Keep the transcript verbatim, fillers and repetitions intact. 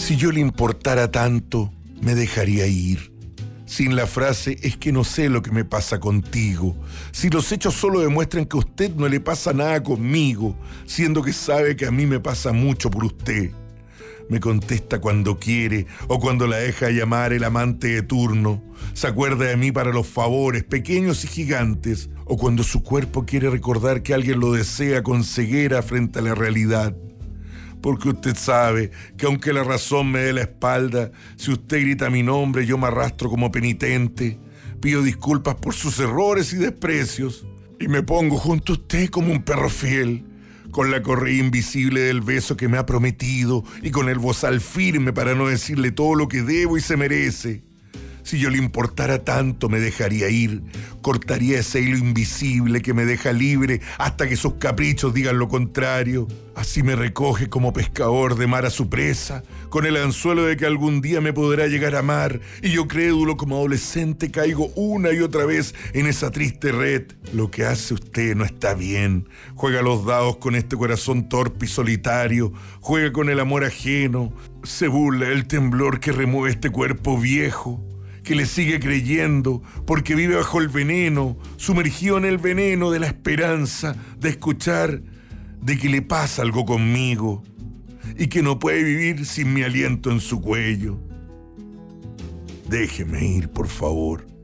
Si yo le importara tanto, me dejaría ir. Sin la frase es que no sé lo que me pasa contigo. Si los hechos solo demuestran que a usted no le pasa nada conmigo, siendo que sabe que a mí me pasa mucho por usted. Me contesta cuando quiere o cuando la deja llamar el amante de turno. Se acuerda de mí para los favores, pequeños y gigantes, o cuando su cuerpo quiere recordar que alguien lo desea con ceguera frente a la realidad. Porque usted sabe que aunque la razón me dé la espalda, si usted grita mi nombre, yo me arrastro como penitente, pido disculpas por sus errores y desprecios, y me pongo junto a usted como un perro fiel, con la correa invisible del beso que me ha prometido y con el bozal firme para no decirle todo lo que debo y se merece. Si yo le importara tanto, me dejaría ir, cortaría ese hilo invisible que me deja libre hasta que sus caprichos digan lo contrario. Así me recoge como pescador de mar a su presa, con el anzuelo de que algún día me podrá llegar a amar, y yo crédulo como adolescente caigo una y otra vez en esa triste red. Lo que hace usted no está bien. Juega los dados con este corazón torpe y solitario, juega con el amor ajeno, se burla del temblor que remueve este cuerpo viejo, que le sigue creyendo porque vive bajo el veneno, sumergido en el veneno de la esperanza de escuchar de que le pasa algo conmigo y que no puede vivir sin mi aliento en su cuello. Déjeme ir, por favor.